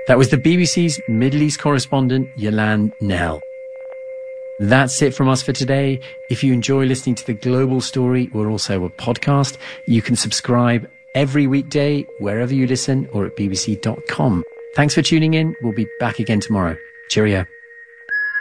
That was the BBC's Middle East correspondent, Yelan Nell. That's it from us for today. If you enjoy listening to The Global Story, we're also a podcast. You can subscribe every weekday wherever you listen or at bbc.com. Thanks for tuning in. We'll be back again tomorrow. Cheerio.